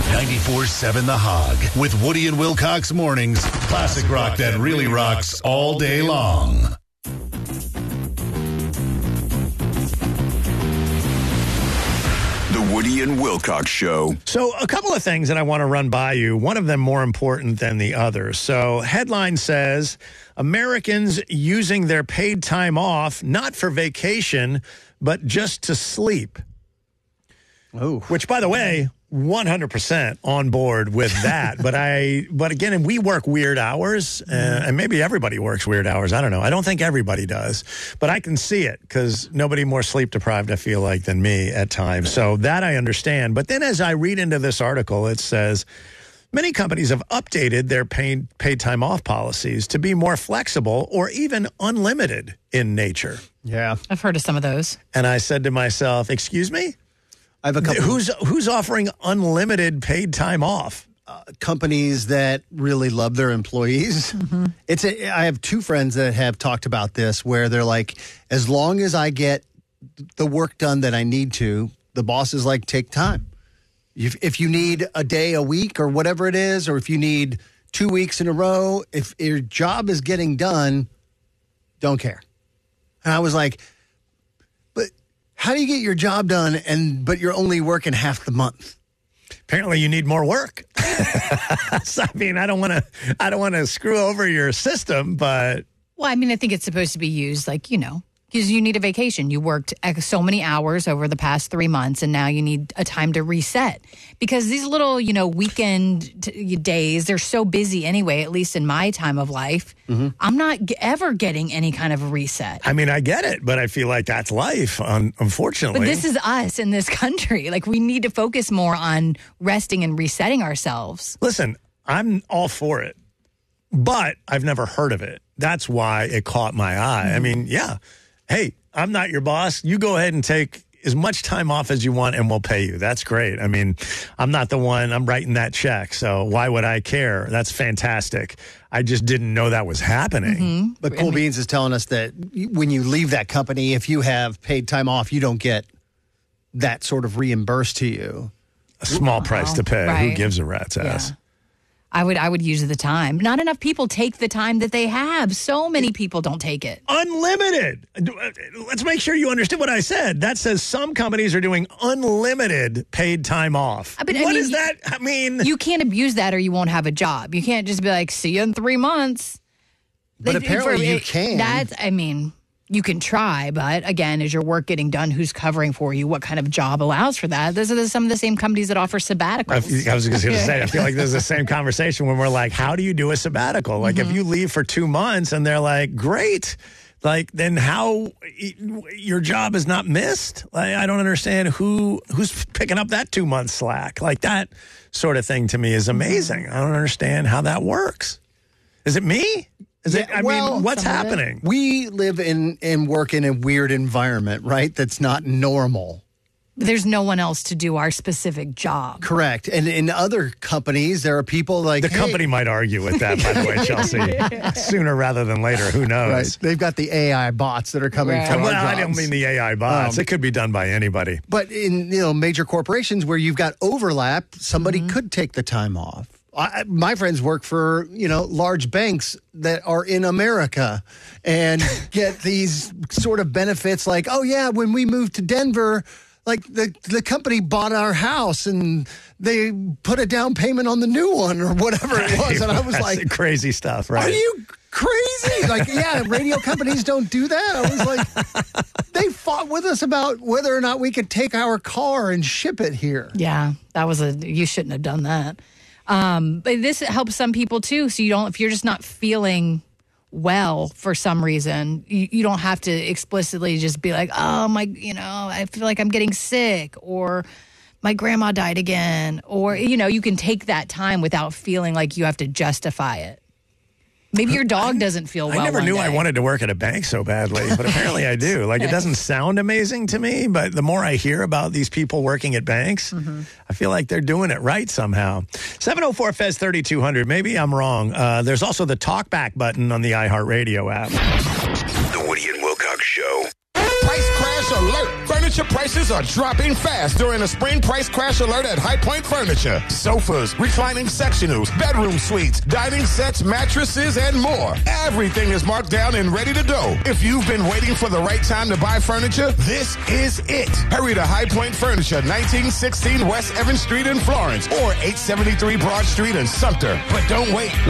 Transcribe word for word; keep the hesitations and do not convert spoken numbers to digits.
ninety-four seven The Hog with Woody and Wilcox mornings. Classic rock that really rocks all day long. The Woody and Wilcox Show. So a couple of things that I want to run by you, one of them more important than the other. So headline says, Americans using their paid time off, not for vacation, but just to sleep. Oh, Which, by the way, one hundred percent on board with that. but I, but again, and we work weird hours, uh, and maybe everybody works weird hours. I don't know. I don't think everybody does, but I can see it because nobody more sleep deprived, I feel like, than me at times. So that I understand. But then as I read into this article, it says many companies have updated their paid, paid time off policies to be more flexible or even unlimited in nature. yeah. I've heard of some of those. And I said to myself, excuse me? I have a couple Who's who's offering unlimited paid time off? uh, companies that really love their employees. Mm-hmm. It's a, I have two friends that have talked about this where they're like, as long as I get the work done that I need to, the boss is like, take time. If, if you need a day a week or whatever it is, or if you need two weeks in a row, if your job is getting done, don't care. And I was like, how do you get your job done, and but you're only working half the month? Apparently, you need more work. So, I mean, I don't want to. I don't want to screw over your system, but Well, I mean, I think it's supposed to be used like, you know, because you need a vacation. You worked X- so many hours over the past three months, and now you need a time to reset. Because these little, you know, weekend t- days, they're so busy anyway, at least in my time of life. Mm-hmm. I'm not g- ever getting any kind of a reset. I mean, I get it, but I feel like that's life. Un- unfortunately, But this is us in this country. Like, we need to focus more on resting and resetting ourselves. Listen, I'm all for it, but I've never heard of it. That's why it caught my eye. Mm-hmm. I mean, yeah. Hey, I'm not your boss. You go ahead and take as much time off as you want and we'll pay you. That's great. I mean, I'm not the one, I'm writing that check. So why would I care? That's fantastic. I just didn't know that was happening. Mm-hmm. But Cool Beans is telling us that when you leave that company, if you have paid time off, you don't get that sort of reimbursed to you. A small price to pay. Who Right. gives a rat's ass? Yeah. I would I would use the time. Not enough people take the time that they have. So many people don't take it. Unlimited. Let's make sure you understand what I said. That says some companies are doing unlimited paid time off. But, I what mean, does that I mean? You can't abuse that or you won't have a job. You can't just be like, see you in three months. But They- apparently for- you it- can. That's, I mean, you can try, but again, is your work getting done? Who's covering for you? What kind of job allows for that? Those are the, some of the same companies that offer sabbaticals. I, I was just going to say, I feel like there's the same conversation when we're like, how do you do a sabbatical? Like, Mm-hmm. if you leave for two months and they're like, great, like, then how your job is not missed? Like, I don't understand who who's picking up that two month slack. Like, that sort of thing to me is amazing. I don't understand how that works. Is it me? Is it? Yeah, I well, mean, what's some of it. happening? We live in and work in a weird environment, right? That's not normal. There's no one else to do our specific job. Correct. And in other companies, there are people like The hey, company might argue with that, by the way, Chelsea. Sooner rather than later. Who knows? Right. They've got the A I bots that are coming Right. from Well, our I don't jobs. mean the A I bots. Um, It could be done by anybody. But in you know major corporations where you've got overlap, somebody could take the time off. I, my friends work for you know large banks that are in America and get these sort of benefits like, oh yeah, when we moved to Denver, like the the company bought our house and they put a down payment on the new one or whatever it was, and I was That's like, crazy stuff, right? are you crazy? Like, yeah, radio companies don't do that. I was like, they fought with us about whether or not we could take our car and ship it here. Yeah, that was a, you shouldn't have done that. Um, but this helps some people too. So you don't, if you're just not feeling well for some reason, you, you don't have to explicitly just be like, oh my, you know, I feel like I'm getting sick, or my grandma died again, or, you know, you can take that time without feeling like you have to justify it. Maybe your dog doesn't feel well. I never one knew day. I wanted to work at a bank so badly, but apparently I do. Like, it doesn't sound amazing to me, but the more I hear about these people working at banks, Mm-hmm. I feel like they're doing it right somehow. seven oh four F E Z thirty-two hundred. Maybe I'm wrong. Uh, there's also the talkback button on the iHeartRadio app. The Woody and Wilcox Show. Price crash alert. Furniture Furniture prices are dropping fast during a spring price crash alert at High Point Furniture. Sofas, reclining sectionals, bedroom suites, dining sets, mattresses, and more. Everything is marked down and ready to go. If you've been waiting for the right time to buy furniture, this is it. Hurry to High Point Furniture, nineteen sixteen West Evans Street in Florence, or eight seventy-three Broad Street in Sumter. But don't wait.